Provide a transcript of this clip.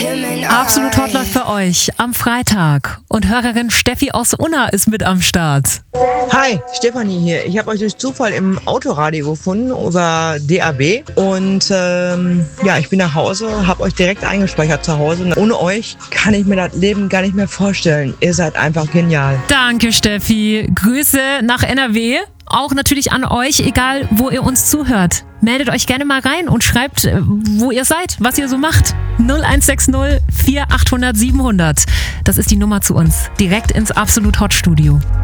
Absolut Hot läuft für euch am Freitag. Und Hörerin Steffi aus Unna ist mit am Start. Hi, Stefanie hier. Ich habe euch durch Zufall im Autoradio gefunden über DAB. Und ich bin nach Hause, habe euch direkt eingespeichert zu Hause. Und ohne euch kann ich mir das Leben gar nicht mehr vorstellen. Ihr seid einfach genial. Danke, Steffi. Grüße nach NRW. Auch natürlich an euch, egal wo ihr uns zuhört. Meldet euch gerne mal rein und schreibt, wo ihr seid, was ihr so macht. 0160 4800 700. Das ist die Nummer zu uns. Direkt ins Absolut Hot Studio.